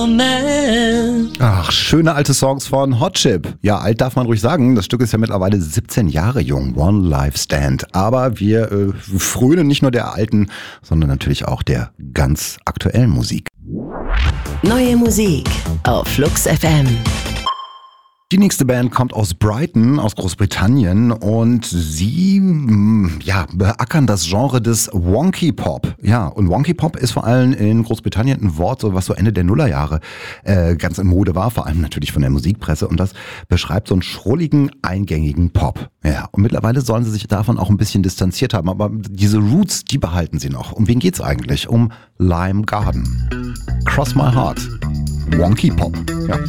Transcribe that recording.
Ach, schöne alte Songs von Hot Chip. Ja, alt darf man ruhig sagen. Das Stück ist ja mittlerweile 17 Jahre jung. One Life Stand. Aber wir frönen nicht nur der alten, sondern natürlich auch der ganz aktuellen Musik. Neue Musik auf Flux FM. Die nächste Band kommt aus Brighton, aus Großbritannien, und sie beackern das Genre des Wonky Pop. Ja, und Wonky Pop ist vor allem in Großbritannien ein Wort, was so Ende der Nullerjahre ganz in Mode war, vor allem natürlich von der Musikpresse, und das beschreibt so einen schrulligen, eingängigen Pop. Ja, und mittlerweile sollen sie sich davon auch ein bisschen distanziert haben, aber diese Roots, die behalten sie noch. Um wen geht's eigentlich? Um Lime Garden. Cross My Heart. Wonky Pop. Ja.